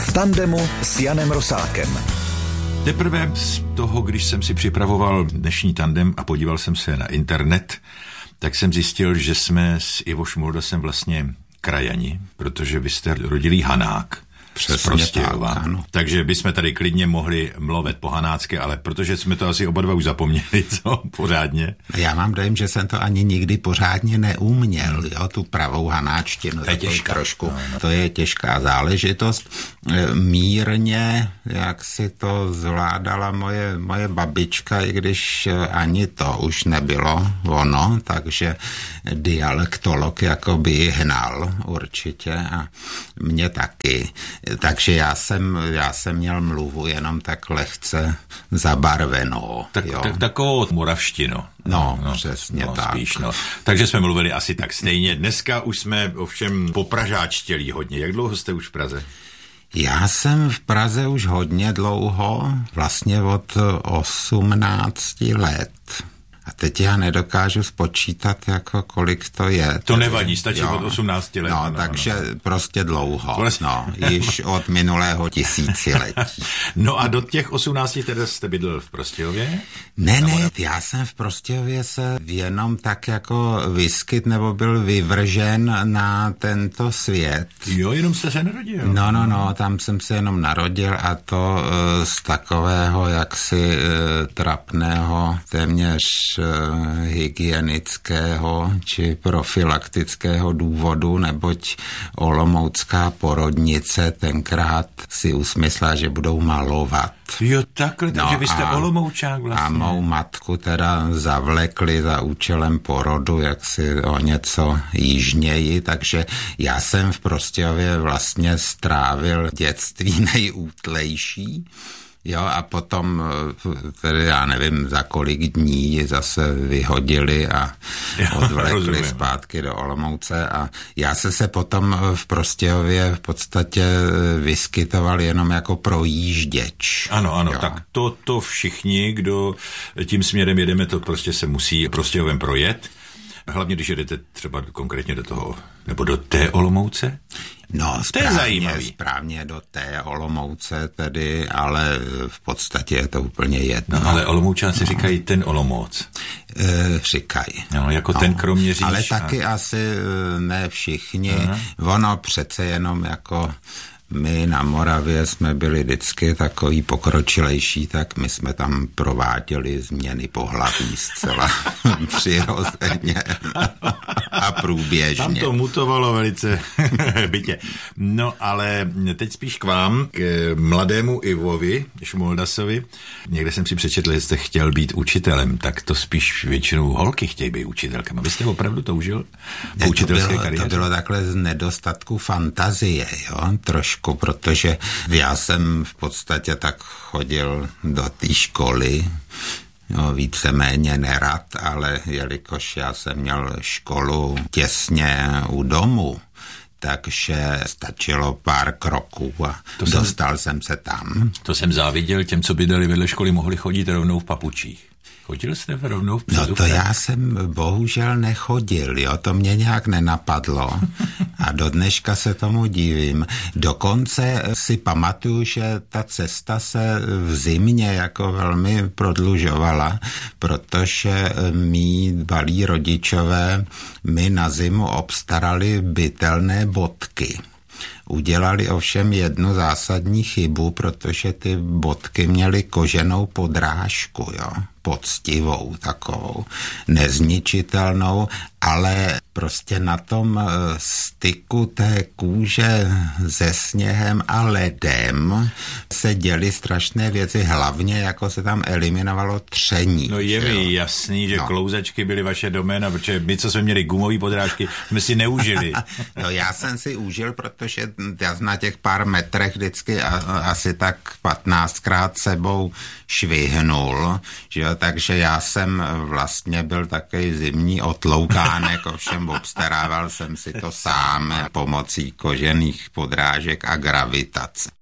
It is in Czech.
V tandemu s Janem Rosákem. Teprve z toho, když jsem si připravoval dnešní tandem a podíval jsem se na internet, tak jsem zjistil, že jsme s Ivo Šmoldasem vlastně krajani, protože vy jste rodilý Hanák. Přesně tak, ano. Takže bychom tady klidně mohli mluvit po hanácky, ale protože jsme to asi oba dva už zapomněli, co pořádně. Já mám dojem, že jsem to ani nikdy pořádně neuměl, jo, tu pravou hanáčtinu. To je těžká. Trošku. No. To je těžká záležitost. Mírně, jak si to zvládala moje babička, i když ani to už nebylo ono, takže dialektolog jako by hnal určitě a mě taky. Takže já jsem měl mluvu jenom tak lehce zabarvenou. Takovou moravštinu. No, přesně tak. Spíš, no. Takže jsme mluvili asi tak stejně. Dneska už jsme ovšem popražáčtělí hodně. Jak dlouho jste už v Praze? Já jsem v Praze už hodně dlouho, vlastně od 18 let. A teď já nedokážu spočítat, jako kolik to je. To nevadí, stačí od 18 let. No, takže prostě dlouho. No, již od minulého tisíciletí. No a do těch 18 teda jste bydlel v Prostějově? Ne, já jsem v Prostějově se jenom tak jako vyskyt nebo byl vyvržen na tento svět. Jo, jenom jste se narodil. No, tam jsem se jenom narodil a to z takového jaksi trapného, téměř hygienického či profilaktického důvodu, neboť olomoucká porodnice tenkrát si usmyslela, že budou malovat. Jo, takhle, takže vy jste Olomoučák vlastně. A mou matku teda zavlekli za účelem porodu jaksi o něco jižněji, takže já jsem v Prostějově vlastně strávil dětství nejútlejší. Jo, a potom, tedy já nevím, za kolik dní zase vyhodili a odvlekli zpátky do Olomouce a já se potom v Prostějově v podstatě vyskytoval jenom jako projížděč. Ano, jo. Tak to všichni, kdo tím směrem jedeme, to prostě se musí Prostějovem projet. Hlavně, když jedete třeba konkrétně do toho, nebo do té Olomouce? No, správně do té Olomouce tedy, ale v podstatě je to úplně jedno. No, ale Olomoučáci říkají ten Olomouc. Říkají. No, jako ten Kroměříž. Ale taky asi ne všichni. Ono přece jenom jako my na Moravě jsme byli vždycky takový pokročilejší, tak my jsme tam prováděli změny pohlaví zcela přirozeně a průběžně. Tam to mutovalo velice bytě. No ale teď spíš k vám, k mladému Ivovi Šmoldasovi. Někde jsem si přečetl, že jste chtěl být učitelem, tak to spíš většinou holky chtějí být učitelkama. Vy jste opravdu toužil po učitelské kariéře? To bylo takhle z nedostatku fantazie, jo, trošku, protože já jsem v podstatě tak chodil do té školy, no, víceméně nerad, ale jelikož já jsem měl školu těsně u domu, takže stačilo pár kroků a dostal jsem se tam. To jsem záviděl, těm, co bydleli vedle školy, mohli chodit rovnou v papučích. Chodil jste rovnou v No to já jsem bohužel nechodil, jo, to mě nějak nenapadlo a do dneška se tomu divím. Dokonce si pamatuju, že ta cesta se v zimě jako velmi prodlužovala, protože mí dbalí rodičové mi na zimu obstarali bytelné bodky. Udělali ovšem jednu zásadní chybu, protože ty bodky měly koženou podrážku, jo, poctivou takovou, nezničitelnou, ale prostě na tom styku té kůže se sněhem a ledem se děly strašné věci, hlavně jako se tam eliminovalo tření. No je mi jasný, že klouzačky byly vaše doména, protože my, co jsme měli gumové podrážky, jsme si neužili. No já jsem si užil, protože já na těch pár metrech vždycky asi tak 15krát sebou švihnul, že jo, takže já jsem vlastně byl takový zimní otloukánek, ovšem obstarával jsem si to sám pomocí kožených podrážek a gravitace.